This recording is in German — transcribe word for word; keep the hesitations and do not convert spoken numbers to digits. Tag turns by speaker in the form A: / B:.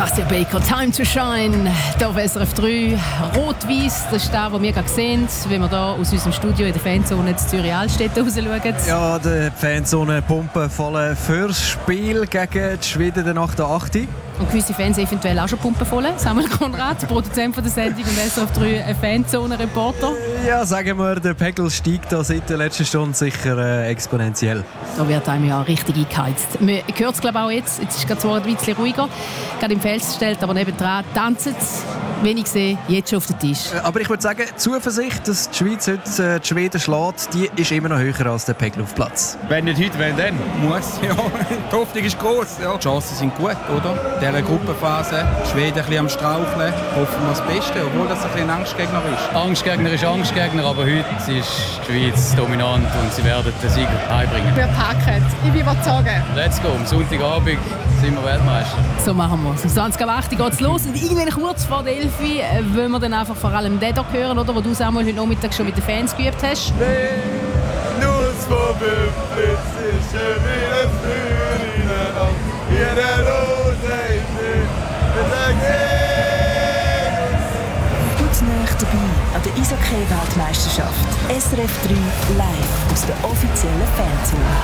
A: Saskia Baker, Time to Shine, hier auf S R F drei. Rot-Weiss, das ist das, was wir gerade sehen, wenn wir hier aus unserem Studio in der Fanzone in Zürich-Altstetten raus schauen.
B: Ja, die Fanzone pumpen voll fürs Spiel gegen die Schweden nach der achten.
A: Und gewisse Fans eventuell auch schon pumpen voll. Samuel Konrad, Produzent von der Sendung und S R F drei, ein Fanzone-Reporter.
B: Ja, sagen wir, der Pegel steigt da seit der letzten Stunde sicher äh, exponentiell.
A: Da wird einem ja richtig eingeheizt. Man hört es glaube auch jetzt. Jetzt ist es gerade ein bisschen ruhiger. Gerade im Fels stellt, aber nebendran tanzen es. Wenn ich sehe, jetzt schon auf den Tisch.
B: Aber ich würde sagen, die Zuversicht, dass die Schweiz heute äh, die Schweden schlägt, die ist immer noch höher als der Pegel auf Platz.
C: Wenn nicht heute, wenn dann? Muss, ja. Die Hoffnung ist gross. Ja. Die Chancen sind gut, oder? In dieser Gruppenphase, die Schweden ein bisschen am Straucheln. Hoffen wir das Beste, obwohl das ein bisschen ein Angstgegner ist.
D: Angstgegner ist Angstgegner, aber heute ist die Schweiz dominant und sie werden den Sieg heimbringen.
E: Wir packen. Ich bin überzeugt.
D: Let's go, am Sonntagabend sind wir Weltmeister.
A: So machen wir es. Um zwanzig Uhr achtzig geht es los. Und irgendwann kurz vor der elf wollen wir dann einfach vor allem den hier hören, oder? Wo du, Samuel, heute Nachmittag schon mit den Fans geübt hast.
F: Venus von Bümplitz ist wieder früh ineinander. Jeder Rose mit der Gegend.
G: Gut nah dabei an der Eishockey-Weltmeisterschaft. S R F drei live aus der offiziellen Fanzone.